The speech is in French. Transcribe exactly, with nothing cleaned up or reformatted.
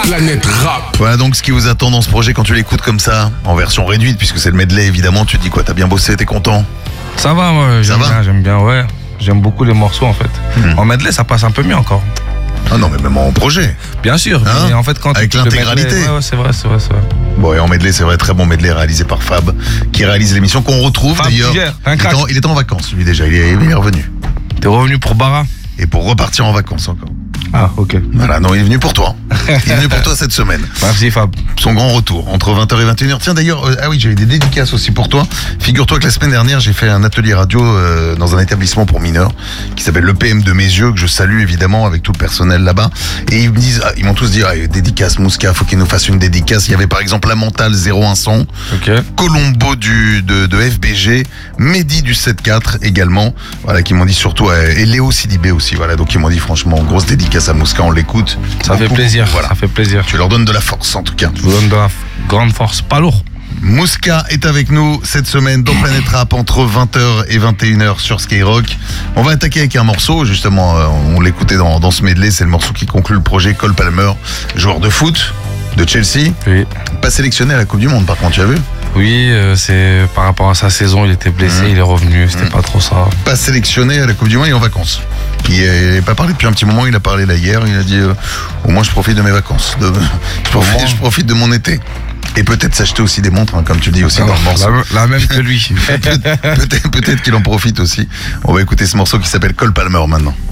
Planète Rap. Voilà donc ce qui vous attend dans ce projet quand tu l'écoutes comme ça, en version réduite, puisque c'est le medley évidemment. Tu te dis quoi? T'as bien bossé, t'es content? Ça va, moi, j'aime va bien, j'aime bien, ouais. J'aime beaucoup les morceaux en fait. Hmm. En medley, ça passe un peu mieux encore. Ah non, mais même en projet. Bien sûr, Hein mais en fait quand Avec tu écoutes le l'intégralité. medley, ouais, ouais, c'est vrai, c'est vrai, c'est vrai. Bon, et en medley, c'est vrai, très bon medley réalisé par Fab, qui réalise l'émission qu'on retrouve Fab d'ailleurs. Gugère, un Il, crack. est en- il était en vacances lui déjà, il est, il est revenu. T'es revenu pour Bara? Et pour repartir en vacances encore. Ah, ok. Voilà, non, il est venu pour toi. Il est venu pour toi cette semaine. Merci Fab. Son grand retour entre vingt heures et vingt et une heures. Tiens d'ailleurs, euh, ah oui, j'avais des dédicaces aussi pour toi. Figure-toi que la semaine dernière, j'ai fait un atelier radio euh, dans un établissement pour mineurs qui s'appelle l'E P M de mes yeux, que je salue évidemment avec tout le personnel là-bas. Et ils me disent, ah, ils m'ont tous dit, ah, dédicace Mouska, faut qu'il nous fasse une dédicace. Il y avait par exemple la Mentale zéro un cent, Ok. Colombo du, de, de F B G, Mehdi du sept quatre également, voilà, qui m'ont dit surtout, euh, et Léo Sidibé aussi, voilà, donc ils m'ont dit franchement, grosse dédicace à Mouska, on l'écoute. Ça fait Beaucoup, plaisir, voilà. ça fait plaisir. Tu leur donnes de la force en tout cas. Je vous donne de la f- grande force, pas lourd. Mouska est avec nous cette semaine dans Planète Rap entre vingt heures et vingt et une heures sur Skyrock. On va attaquer avec un morceau, justement, euh, on l'écoutait dans, dans ce medley, c'est le morceau qui conclut le projet. Cole Palmer, joueur de foot de Chelsea, Oui. pas sélectionné à la Coupe du Monde par contre, tu as vu? Oui, euh, c'est par rapport à sa saison, il était blessé, Mmh. il est revenu, c'était Mmh. pas trop ça. Pas sélectionné à la Coupe du Monde, il est en vacances. Il n'a pas parlé depuis un petit moment, il a parlé là hier, il a dit euh, au moins je profite de mes vacances, de- je, profite, moins. je profite de mon été. Et peut-être s'acheter aussi des montres, hein, comme tu dis aussi dans le morceau. La, la même que lui. Peut-être peut-être qu'il en profite aussi. On va écouter ce morceau qui s'appelle Cole Palmer maintenant.